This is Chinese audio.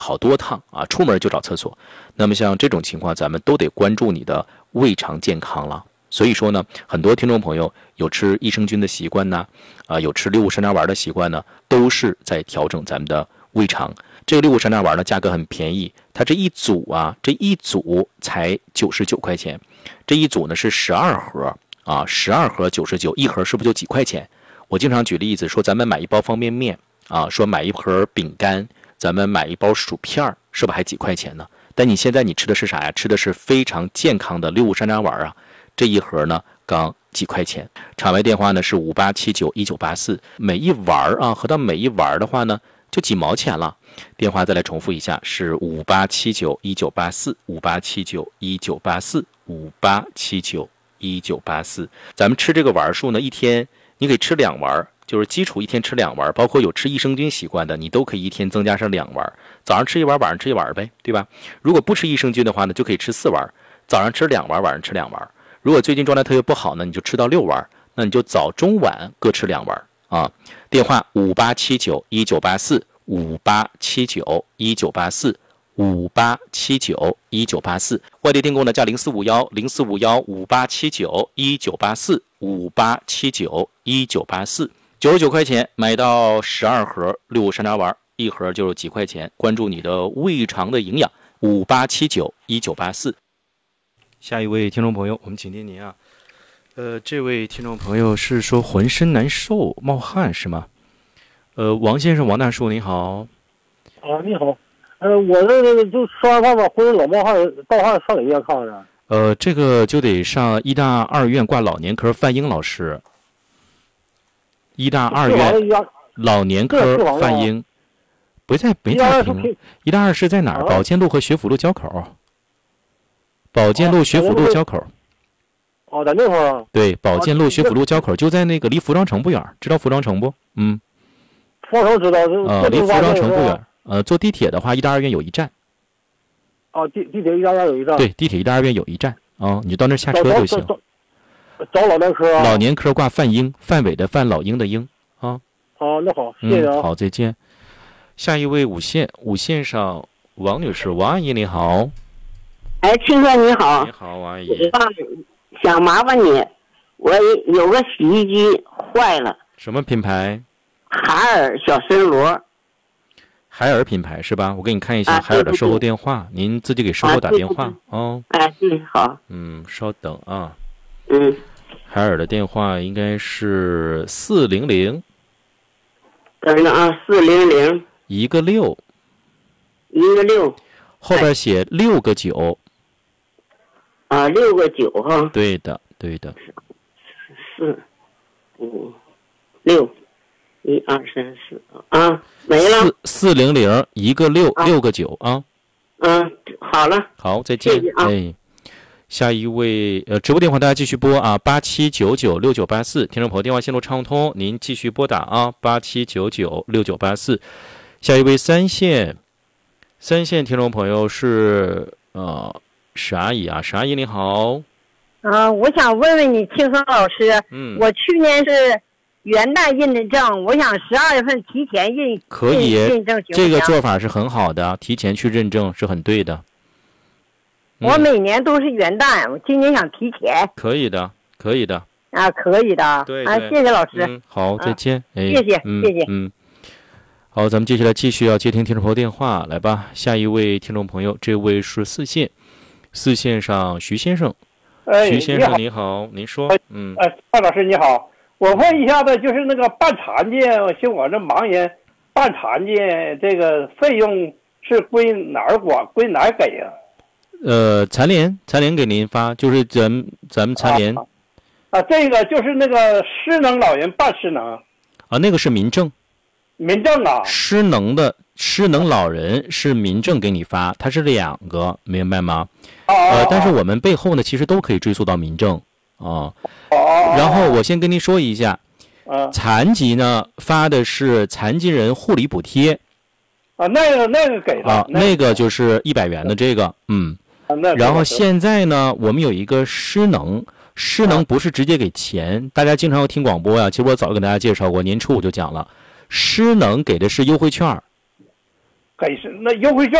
好多趟啊，出门就找厕所。那么像这种情况，咱们都得关注你的胃肠健康了。所以说呢，很多听众朋友有吃益生菌的习惯呢，有吃六物山楂丸的习惯呢，都是在调整咱们的胃肠。这个六物山楂丸呢，价格很便宜，它这一组才99块钱，这一组呢是12盒啊，12盒99，一盒是不是就几块钱？我经常举例子说，咱们买一包方便面啊，说买一盒饼干，咱们买一包薯片，是不是还几块钱呢？但你现在你吃的是啥呀？吃的是非常健康的六物山楂丸啊，这一盒呢刚几块钱。场外电话呢是58791984，每一丸啊，合到每一丸的话呢就几毛钱了。电话再来重复一下，是58791984，58791984，58791984。咱们吃这个丸数呢，一天你可以吃2丸，就是基础一天吃2丸，包括有吃益生菌习惯的，你都可以一天增加上2丸，早上吃1丸，晚上吃1丸呗，对吧？如果不吃益生菌的话呢，就可以吃4丸，早上吃2丸，晚上吃2丸。如果最近状态特别不好呢，你就吃到6丸，那你就早中晚各吃2丸啊。电话58791984，58791984，58791984。外地订购呢加0451045158791984，58791984，99块钱买到12盒六物山楂丸，一盒就是几块钱。关注你的胃肠的营养，58791984。下一位听众朋友，我们请听您啊。这位听众朋友是说浑身难受、冒汗是吗？王先生，王大叔您好。 你好。我这就吃完饭吧，浑身老冒汗，盗汗上哪医院看看？ 这个就得上医大2院挂老年科范英老师。医大2院老年科范英，没在平。医大2是在哪儿？保健路和学府路交口。保健路学府路交口。 在那块儿。 对，保健路学府路交口，就在那个离服装城不远，知道服装城不？ 服装城知道。 离服装城不远。坐地铁的话，医大2院有一站。 地铁医大2院有一站。 对，地铁医大2院有一站你就到那儿下车就行。 找老年科。 老年科挂范英，范伟的范，老鹰的鹰啊。 那好，谢谢啊。 好，再见。下一位五线上王女士，王阿姨你好。 青哥你好。 你好，王阿姨。 想麻烦你，我有个洗衣机坏了。 什么品牌？ 海尔小森罗。 海尔品牌是吧？我给你看一下海尔的售后电话，您自己给售后打电话好。 稍等啊。 海尔的电话应该是400。 等着啊，400。 一个6。后边写6个9。 6个9哈。 对的。 4、5、6。1、2、3、4没了。 400一个6个9啊。 好了。 好，再见。谢谢下一位直播电话大家继续拨啊，87996984，听众朋友电话线路畅通，您继续拨打啊，87996984。下一位三线听众朋友是史阿姨啊，史阿姨你好。 我想问问你，庆生老师，我去年是元旦印的证，我想12月份提前印， 可以印证行不行？ 这个做法是很好的，提前去认证是很对的。 我每年都是元旦，我今年想提前。 可以的。 可以的。对。谢谢老师。 好，再见。 谢谢。 好，咱们接下来继续要接听听众朋友电话，来吧。下一位听众朋友，这位是四线上徐先生。徐先生你好，您说。 范老师你好，我问一下子，就是那个办残疾，像我这盲人办残疾，这个费用是归哪儿管，归哪儿给啊？ 残联给您发，就是咱们残联。 这个就是那个失能老人办失能。 那个是民政。 民政啊。 失能老人是民政给你发，它是2个，明白吗？但是我们背后呢，其实都可以追溯到民政然后我先跟您说一下，残疾呢发的是残疾人护理补贴。 那个给了。 那个就是100元的这个，然后现在呢，我们有一个失能不是直接给钱，大家经常要听广播呀，其实我早就跟大家介绍过，年初我就讲了，失能给的是优惠券。 给是那优惠券